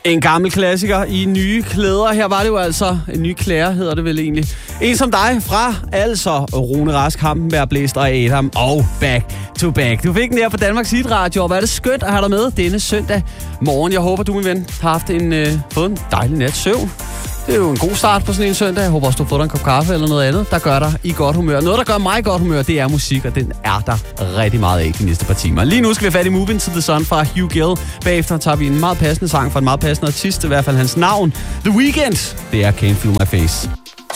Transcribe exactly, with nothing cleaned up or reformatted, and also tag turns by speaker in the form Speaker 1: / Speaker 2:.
Speaker 1: En gammel klassiker i nye klæder. Her var det jo altså, en ny klæder hedder det vel egentlig. En som dig fra, altså Rune Rask, Hampenberg, Blæst og Adam og Back to Back. Du fik den her på Danmarks Hitradio, og hvor er det skønt at have dig med denne søndag morgen. Jeg håber, du, min ven, har haft en, øh, fået en dejlig nat søvn. Det er jo en god start på sådan en søndag. Jeg håber også, du har fået dig en kop kaffe eller noget andet, der gør dig i godt humør. Noget, der gør mig i godt humør, det er musik, og den er der rigtig meget af de næste par timer. Lige nu skal vi have fat i Move Into the Sun fra Hugh Gill. Bagefter tager vi en meget passende sang fra en meget passende artist, i hvert fald hans navn. The Weeknd. Det er Can't Feel My Face.